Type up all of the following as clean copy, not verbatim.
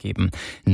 abgegeben.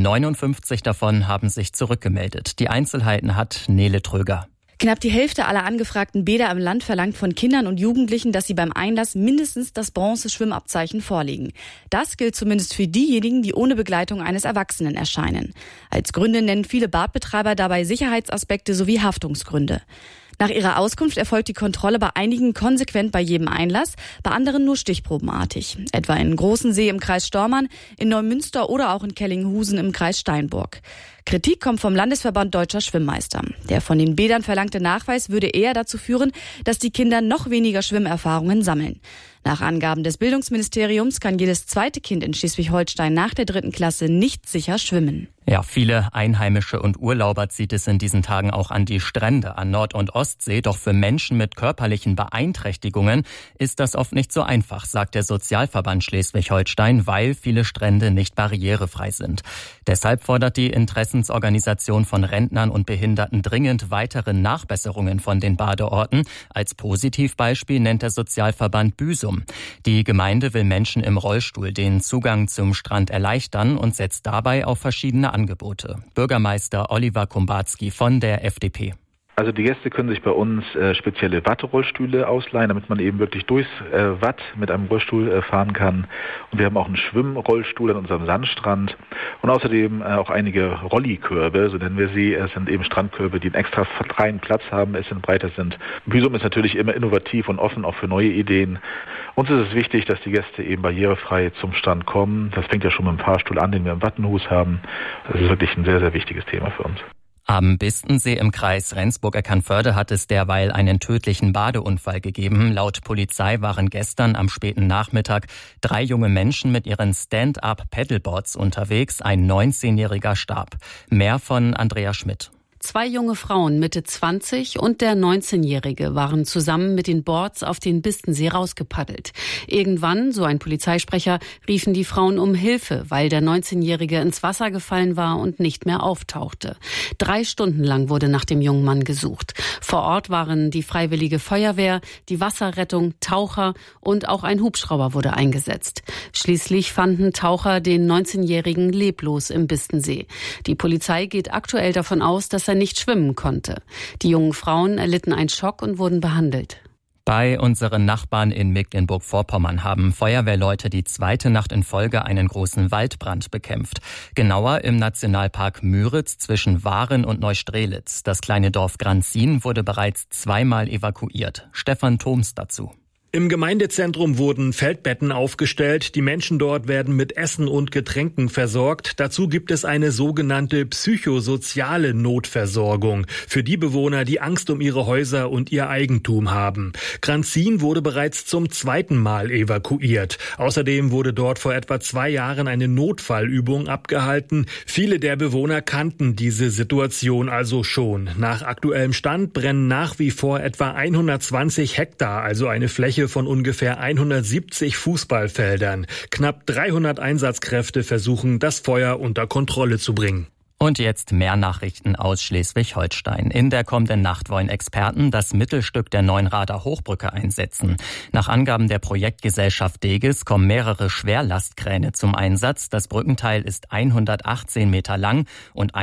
59 davon haben sich zurückgemeldet. Die Einzelheiten hat Nele Tröger. Knapp die Hälfte aller angefragten Bäder im Land verlangt von Kindern und Jugendlichen, dass sie beim Einlass mindestens das Bronze-Schwimmabzeichen vorlegen. Das gilt zumindest für diejenigen, die ohne Begleitung eines Erwachsenen erscheinen. Als Gründe nennen viele Badbetreiber dabei Sicherheitsaspekte sowie Haftungsgründe. Nach ihrer Auskunft erfolgt die Kontrolle bei einigen konsequent bei jedem Einlass, bei anderen nur stichprobenartig. Etwa in Großensee im Kreis Stormarn, in Neumünster oder auch in Kellinghusen im Kreis Steinburg. Kritik kommt vom Landesverband Deutscher Schwimmmeister. Der von den Bädern verlangte Nachweis würde eher dazu führen, dass die Kinder noch weniger Schwimmerfahrungen sammeln. Nach Angaben des Bildungsministeriums kann jedes zweite Kind in Schleswig-Holstein nach der 3. Klasse nicht sicher schwimmen. Ja, viele Einheimische und Urlauber zieht es in diesen Tagen auch an die Strände an Nord- und Ostsee. Doch für Menschen mit körperlichen Beeinträchtigungen ist das oft nicht so einfach, sagt der Sozialverband Schleswig-Holstein, weil viele Strände nicht barrierefrei sind. Deshalb fordert die Interessensorganisation von Rentnern und Behinderten dringend weitere Nachbesserungen von den Badeorten. Als Positivbeispiel nennt der Sozialverband Büsum. Die Gemeinde will Menschen im Rollstuhl den Zugang zum Strand erleichtern und setzt dabei auf verschiedene Angebote. Bürgermeister Oliver Kumbatski von der FDP. Also die Gäste können sich bei uns spezielle Watterollstühle ausleihen, damit man eben wirklich durchs Watt mit einem Rollstuhl fahren kann. Und wir haben auch einen Schwimmrollstuhl an unserem Sandstrand und außerdem auch einige Rollikörbe, so nennen wir sie. Es sind eben Strandkörbe, die einen extra freien Platz haben, es sind breiter sind. Büsum ist natürlich immer innovativ und offen auch für neue Ideen. Uns ist es wichtig, dass die Gäste eben barrierefrei zum Strand kommen. Das fängt ja schon mit dem Fahrstuhl an, den wir im Wattenhus haben. Das ist wirklich ein sehr, sehr wichtiges Thema für uns. Am Bistensee im Kreis Rendsburg-Eckernförde hat es derweil einen tödlichen Badeunfall gegeben. Laut Polizei waren gestern am späten Nachmittag 3 junge Menschen mit ihren Stand-up-Paddleboards unterwegs. Ein 19-Jähriger starb. Mehr von Andrea Schmidt. 2 junge Frauen Mitte 20 und der 19-Jährige waren zusammen mit den Boards auf den Bistensee rausgepaddelt. Irgendwann, so ein Polizeisprecher, riefen die Frauen um Hilfe, weil der 19-Jährige ins Wasser gefallen war und nicht mehr auftauchte. 3 Stunden lang wurde nach dem jungen Mann gesucht. Vor Ort waren die Freiwillige Feuerwehr, die Wasserrettung, Taucher und auch ein Hubschrauber wurde eingesetzt. Schließlich fanden Taucher den 19-Jährigen leblos im Bistensee. Die Polizei geht aktuell davon aus, dass er nicht schwimmen konnte. Die jungen Frauen erlitten einen Schock und wurden behandelt. Bei unseren Nachbarn in Mecklenburg-Vorpommern haben Feuerwehrleute die 2. Nacht in Folge einen großen Waldbrand bekämpft. Genauer im Nationalpark Müritz zwischen Waren und Neustrelitz. Das kleine Dorf Granzin wurde bereits 2-mal evakuiert. Stefan Thoms dazu. Im Gemeindezentrum wurden Feldbetten aufgestellt. Die Menschen dort werden mit Essen und Getränken versorgt. Dazu gibt es eine sogenannte psychosoziale Notversorgung für die Bewohner, die Angst um ihre Häuser und ihr Eigentum haben. Granzin wurde bereits zum 2. Mal evakuiert. Außerdem wurde dort vor etwa 2 Jahren eine Notfallübung abgehalten. Viele der Bewohner kannten diese Situation also schon. Nach aktuellem Stand brennen nach wie vor etwa 120 Hektar, also eine Fläche von ungefähr 170 Fußballfeldern. Knapp 300 Einsatzkräfte versuchen, das Feuer unter Kontrolle zu bringen. Und jetzt mehr Nachrichten aus Schleswig-Holstein. In der kommenden Nacht wollen Experten das Mittelstück der Neuenrader Hochbrücke einsetzen. Nach Angaben der Projektgesellschaft Degis kommen mehrere Schwerlastkräne zum Einsatz. Das Brückenteil ist 118 Meter lang und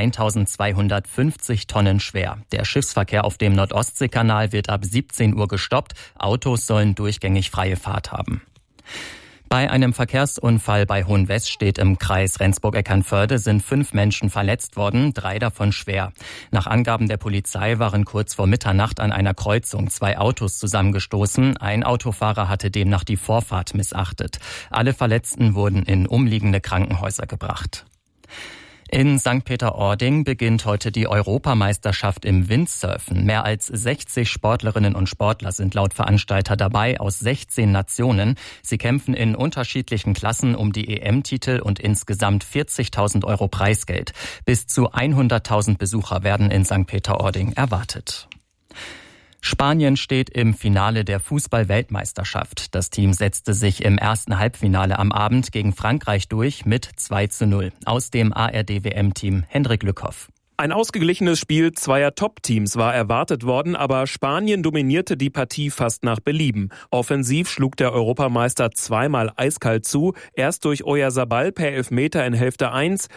1250 Tonnen schwer. Der Schiffsverkehr auf dem Nordostseekanal wird ab 17 Uhr gestoppt. Autos sollen durchgängig freie Fahrt haben. Bei einem Verkehrsunfall bei Hohenwestedt im Kreis Rendsburg-Eckernförde sind 5 Menschen verletzt worden, 3 davon schwer. Nach Angaben der Polizei waren kurz vor Mitternacht an einer Kreuzung 2 Autos zusammengestoßen. Ein Autofahrer hatte demnach die Vorfahrt missachtet. Alle Verletzten wurden in umliegende Krankenhäuser gebracht. In St. Peter-Ording beginnt heute die Europameisterschaft im Windsurfen. Mehr als 60 Sportlerinnen und Sportler sind laut Veranstalter dabei aus 16 Nationen. Sie kämpfen in unterschiedlichen Klassen um die EM-Titel und insgesamt 40.000 € Preisgeld. Bis zu 100.000 Besucher werden in St. Peter-Ording erwartet. Spanien steht im Finale der Fußball-Weltmeisterschaft. Das Team setzte sich im ersten Halbfinale am Abend gegen Frankreich durch mit 2:0. Aus dem ARD-WM-Team Hendrik Lückhoff. Ein ausgeglichenes Spiel zweier Top-Teams war erwartet worden, aber Spanien dominierte die Partie fast nach Belieben. Offensiv schlug der Europameister 2-mal eiskalt zu, erst durch Oyarzabal per Elfmeter in Hälfte 1,